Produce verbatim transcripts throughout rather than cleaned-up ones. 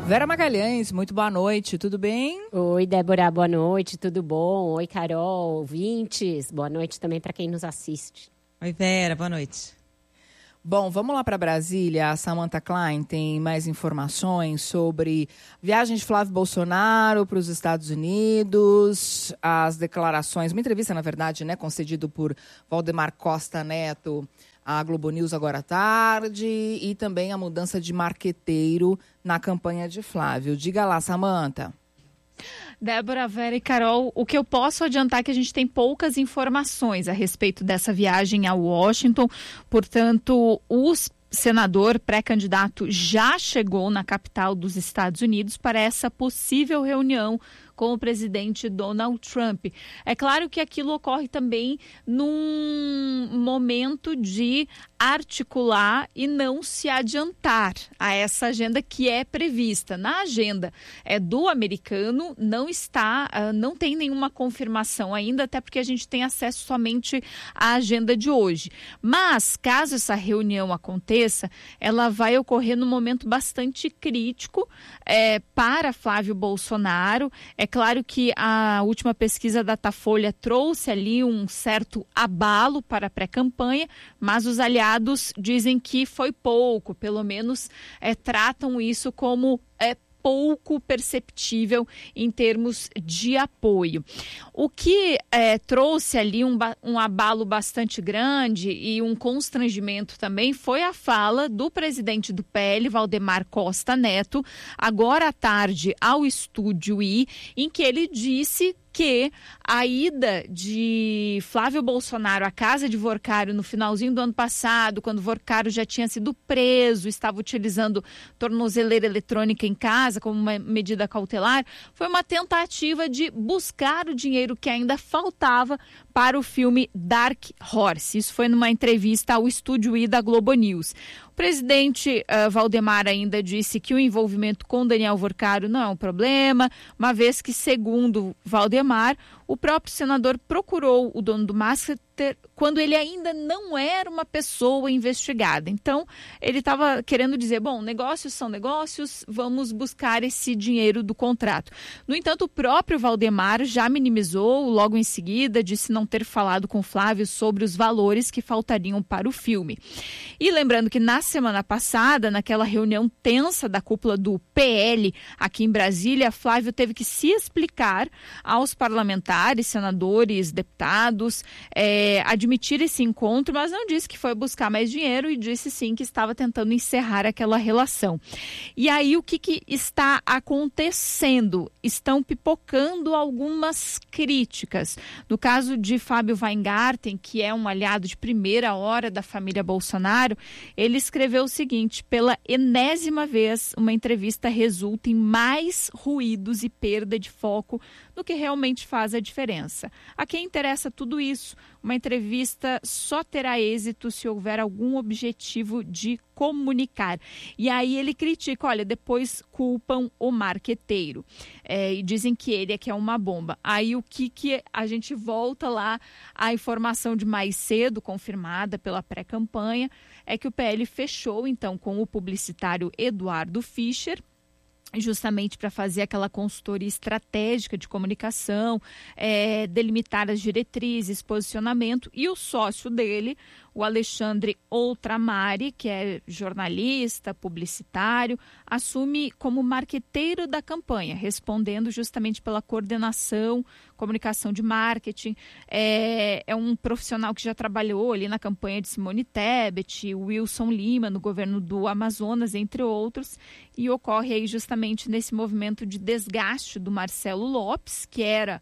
Vera Magalhães, muito boa noite, tudo bem? Oi, Débora, boa noite, tudo bom? Oi, Carol, ouvintes, boa noite também para quem nos assiste. Oi, Vera, boa noite. Bom, vamos lá para Brasília. A Samantha Klein tem mais informações sobre viagem de Flávio Bolsonaro para os Estados Unidos, as declarações, uma entrevista, na verdade, né, concedido por Valdemar Costa Neto à Globo News agora à tarde, e também a mudança de marqueteiro na campanha de Flávio. Diga lá, Samantha. Débora, Vera e Carol, o que eu posso adiantar é que a gente tem poucas informações a respeito dessa viagem a Washington. Portanto, o senador pré-candidato já chegou na capital dos Estados Unidos para essa possível reunião com o presidente Donald Trump. É claro que aquilo ocorre também num momento de articular e não se adiantar a essa agenda que é prevista. Na agenda é do americano, não está, não tem nenhuma confirmação ainda, até porque a gente tem acesso somente à agenda de hoje. Mas, caso essa reunião aconteça, ela vai ocorrer num momento bastante crítico é, para Flávio Bolsonaro. É claro que a última pesquisa da Datafolha trouxe ali um certo abalo para a pré-campanha, mas os aliados dizem que foi pouco, pelo menos é, tratam isso como é, pouco perceptível em termos de apoio. O que é, trouxe ali um, um abalo bastante grande e um constrangimento também foi a fala do presidente do P L, Valdemar Costa Neto, agora à tarde ao Estúdio I, em que ele disse que a ida de Flávio Bolsonaro à casa de Vorcário no finalzinho do ano passado, quando Vorcário já tinha sido preso, estava utilizando tornozeleira eletrônica em casa como uma medida cautelar, foi uma tentativa de buscar o dinheiro que ainda faltava para o filme Dark Horse. Isso foi numa entrevista ao Estúdio I da Globo News. O presidente uh, Valdemar ainda disse que o envolvimento com Daniel Vorcário não é um problema, uma vez que, segundo Valdemar, o próprio senador procurou o dono do Master quando ele ainda não era uma pessoa investigada. Então, ele estava querendo dizer, bom, negócios são negócios, vamos buscar esse dinheiro do contrato. No entanto, o próprio Valdemar já minimizou, logo em seguida, disse não ter falado com Flávio sobre os valores que faltariam para o filme. E lembrando que na semana passada, naquela reunião tensa da cúpula do P L aqui em Brasília, Flávio teve que se explicar aos parlamentares, senadores, deputados, é, admitir esse encontro, mas não disse que foi buscar mais dinheiro e disse sim que estava tentando encerrar aquela relação. E aí o que, que está acontecendo? Estão pipocando algumas críticas. No caso de Fábio Weingarten, que é um aliado de primeira hora da família Bolsonaro, ele escreveu o seguinte: pela enésima vez, uma entrevista resulta em mais ruídos e perda de foco do que realmente faz a diferença. A quem interessa tudo isso? Uma entrevista só terá êxito se houver algum objetivo de comunicar. E aí ele critica, olha, depois culpam o marqueteiro. É, e dizem que ele é que é uma bomba. Aí o que, que a gente volta lá, a informação de mais cedo, confirmada pela pré-campanha, é que o P L fechou, então, com o publicitário Eduardo Fischer, justamente para fazer aquela consultoria estratégica de comunicação, é, delimitar as diretrizes, posicionamento, e o sócio dele, o Alexandre Outramari, que é jornalista, publicitário, assume como marqueteiro da campanha, respondendo justamente pela coordenação, comunicação de marketing. É, é um profissional que já trabalhou ali na campanha de Simone Tebet, Wilson Lima, no governo do Amazonas, entre outros, e ocorre aí justamente nesse movimento de desgaste do Marcelo Lopes, que era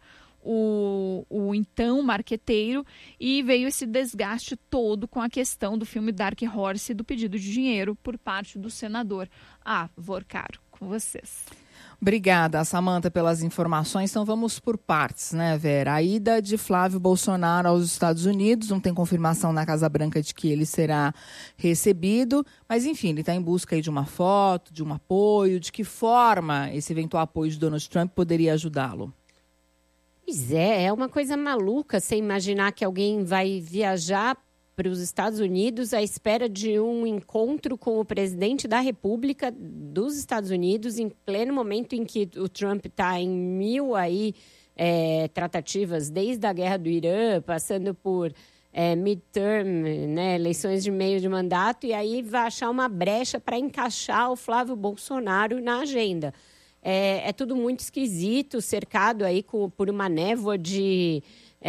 O, o então marqueteiro, e veio esse desgaste todo com a questão do filme Dark Horse e do pedido de dinheiro por parte do senador. Ah, Vorcário, com vocês. Obrigada, Samantha, pelas informações. Então vamos por partes, né, Vera? A ida de Flávio Bolsonaro aos Estados Unidos, não tem confirmação na Casa Branca de que ele será recebido, mas enfim, ele está em busca aí de uma foto, de um apoio. De que forma esse eventual apoio de Donald Trump poderia ajudá-lo? Pois é, é uma coisa maluca você imaginar que alguém vai viajar para os Estados Unidos à espera de um encontro com o presidente da República dos Estados Unidos, em pleno momento em que o Trump está em mil aí, é, tratativas, desde a guerra do Irã, passando por é, midterm, né, eleições de meio de mandato, e aí vai achar uma brecha para encaixar o Flávio Bolsonaro na agenda. É, é tudo muito esquisito, cercado aí com, por uma névoa de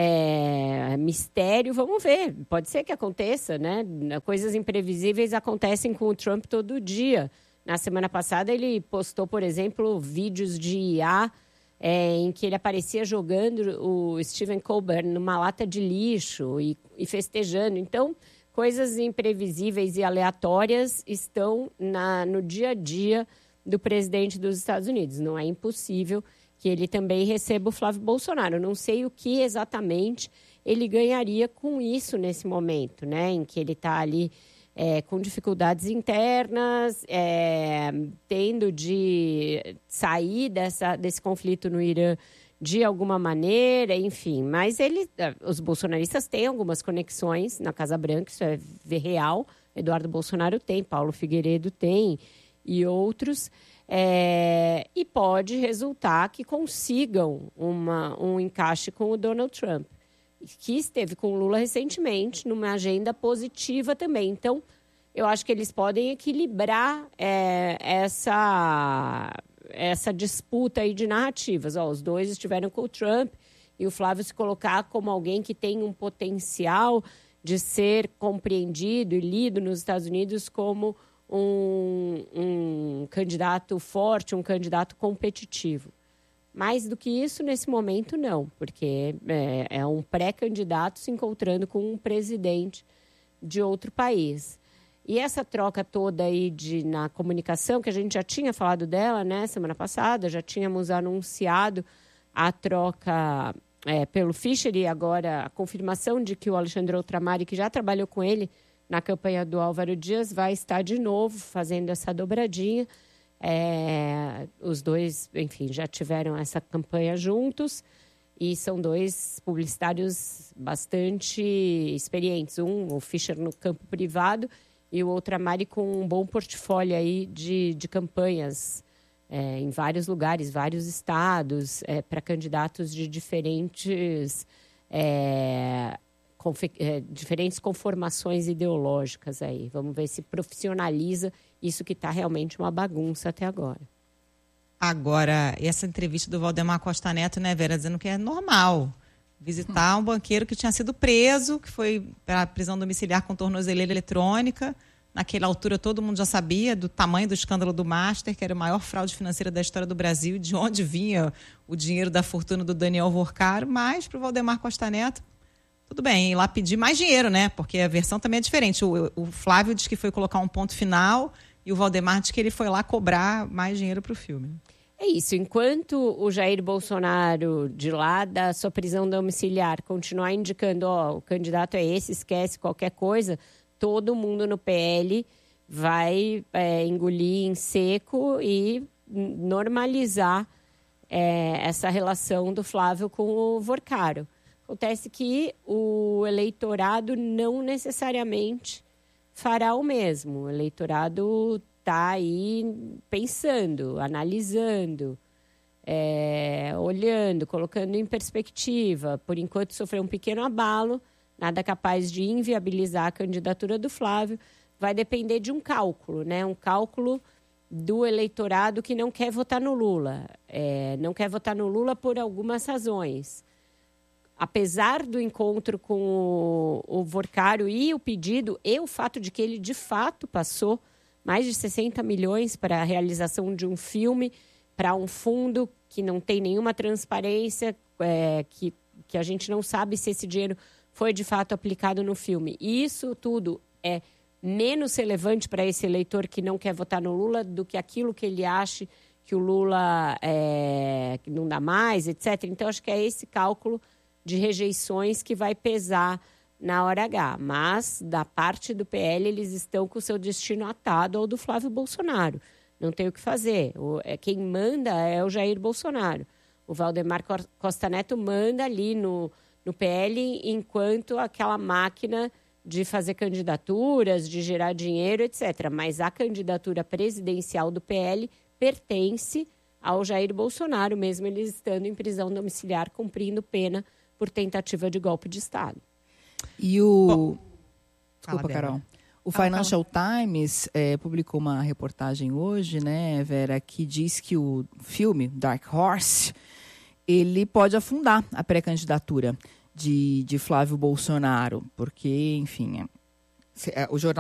é, mistério. Vamos ver, pode ser que aconteça, né? Coisas imprevisíveis acontecem com o Trump todo dia. Na semana passada ele postou, por exemplo, vídeos de I A é, em que ele aparecia jogando o Stephen Colbert numa lata de lixo e, e festejando. Então, coisas imprevisíveis e aleatórias estão na, no dia a dia do presidente dos Estados Unidos. Não é impossível que ele também receba o Flávio Bolsonaro. Não sei o que exatamente ele ganharia com isso nesse momento, né? Em que ele está ali é, com dificuldades internas, é, tendo de sair dessa, desse conflito no Irã de alguma maneira, enfim. Mas ele, os bolsonaristas têm algumas conexões na Casa Branca, isso é real. Eduardo Bolsonaro tem, Paulo Figueiredo tem, e outros, é, e pode resultar que consigam uma, um encaixe com o Donald Trump, que esteve com o Lula recentemente, numa agenda positiva também. Então, eu acho que eles podem equilibrar é, essa, essa disputa aí de narrativas. Ó, os dois estiveram com o Trump e o Flávio se colocar como alguém que tem um potencial de ser compreendido e lido nos Estados Unidos como Um, um candidato forte, um candidato competitivo. Mais do que isso, nesse momento, não, porque é, é um pré-candidato se encontrando com um presidente de outro país. E essa troca toda aí de, na comunicação, que a gente já tinha falado dela, né, semana passada, já tínhamos anunciado a troca é, pelo Fischer e agora a confirmação de que o Alexandre Outramari, que já trabalhou com ele na campanha do Álvaro Dias, vai estar de novo fazendo essa dobradinha. É, os dois, enfim, já tiveram essa campanha juntos e são dois publicitários bastante experientes. Um, o Fischer, no campo privado, e o Outramari com um bom portfólio aí de, de campanhas é, em vários lugares, vários estados, é, para candidatos de diferentes... É, Confe- é, diferentes conformações ideológicas aí. Vamos ver se profissionaliza isso que está realmente uma bagunça até agora. Agora, essa entrevista do Valdemar Costa Neto, né, Vera, dizendo que é normal visitar um banqueiro que tinha sido preso, que foi para a prisão domiciliar com tornozeleira eletrônica. Naquela altura, todo mundo já sabia do tamanho do escândalo do Master, que era a maior fraude financeira da história do Brasil, de onde vinha o dinheiro da fortuna do Daniel Vorcaro, mas para o Valdemar Costa Neto, tudo bem, ir lá pedir mais dinheiro, né? Porque a versão também é diferente. O, o Flávio diz que foi colocar um ponto final e o Valdemar diz que ele foi lá cobrar mais dinheiro para o filme. É isso. Enquanto o Jair Bolsonaro, de lá da sua prisão domiciliar, continuar indicando, ó, o candidato é esse, esquece qualquer coisa, todo mundo no P L vai é, engolir em seco e normalizar é, essa relação do Flávio com o Vorcaro. Acontece que o eleitorado não necessariamente fará o mesmo. O eleitorado está aí pensando, analisando, é, olhando, colocando em perspectiva. Por enquanto, sofreu um pequeno abalo, nada capaz de inviabilizar a candidatura do Flávio. Vai depender de um cálculo, né? Um cálculo do eleitorado que não quer votar no Lula. É, não quer votar no Lula por algumas razões. Apesar do encontro com o, o Vorcaro e o pedido, e o fato de que ele, de fato, passou mais de sessenta milhões para a realização de um filme, para um fundo que não tem nenhuma transparência, é, que, que a gente não sabe se esse dinheiro foi, de fato, aplicado no filme. E isso tudo é menos relevante para esse eleitor que não quer votar no Lula do que aquilo que ele acha que o Lula é, que não dá mais, etcétera. Então, acho que é esse cálculo de rejeições que vai pesar na hora H. Mas, da parte do P L, eles estão com o seu destino atado ao do Flávio Bolsonaro. Não tem o que fazer. O, é, quem manda é o Jair Bolsonaro. O Valdemar Costa Neto manda ali no, no P L enquanto aquela máquina de fazer candidaturas, de gerar dinheiro, etcétera. Mas a candidatura presidencial do P L pertence ao Jair Bolsonaro, mesmo ele estando em prisão domiciliar, cumprindo pena por tentativa de golpe de Estado. E o... Bom, Desculpa, fala, Carol. O Fala, Financial Times é, publicou uma reportagem hoje, né, Vera, que diz que o filme Dark Horse, ele pode afundar a pré-candidatura de, de Flávio Bolsonaro, porque, enfim, é, o jornal